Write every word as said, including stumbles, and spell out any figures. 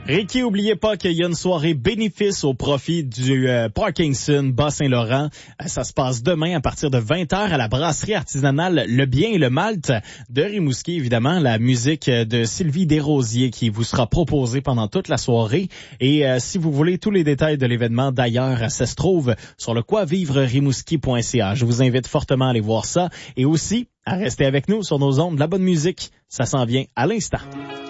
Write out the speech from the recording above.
Ricky, oubliez pas qu'il y a une soirée bénéfice au profit du euh, Parkinson Bas-Saint-Laurent. Euh, ça se passe demain à partir de vingt heures à la brasserie artisanale Le Bien et le Malte de Rimouski. Évidemment, la musique de Sylvie Desrosiers qui vous sera proposée pendant toute la soirée. Et euh, si vous voulez tous les détails de l'événement d'ailleurs, ça se trouve sur le quoi vivre rimouski point c a. Je vous invite fortement à aller voir ça et aussi à rester avec nous sur nos ondes de la bonne musique. Ça s'en vient à l'instant.